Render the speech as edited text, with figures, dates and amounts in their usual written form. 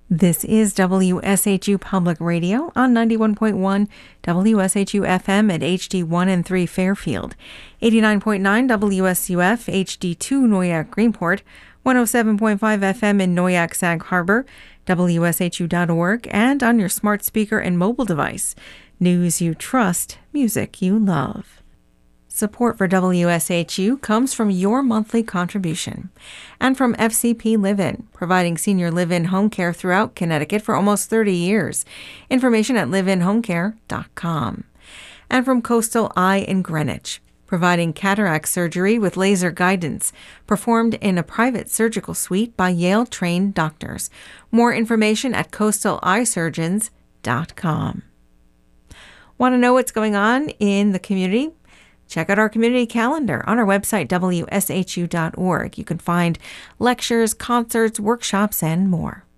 This is WSHU Public Radio on 91.1 WSHU FM at HD1 and 3 Fairfield, 89.9 WSUF HD2 Noyak Greenport, 107.5 FM in Noyak Sag Harbor, WSHU.org, and on your smart speaker and mobile device. News you trust, music you love. Support for WSHU comes from your monthly contribution and from FCP Live-In, providing senior live-in home care throughout Connecticut for almost 30 years. Information at liveinhomecare.com. And from Coastal Eye in Greenwich, providing cataract surgery with laser guidance, performed in a private surgical suite by Yale-trained doctors. More information at coastaleyesurgeons.com. Want to know what's going on in the community? Check out our community calendar on our website, WSHU.org. You can find lectures, concerts, workshops, and more.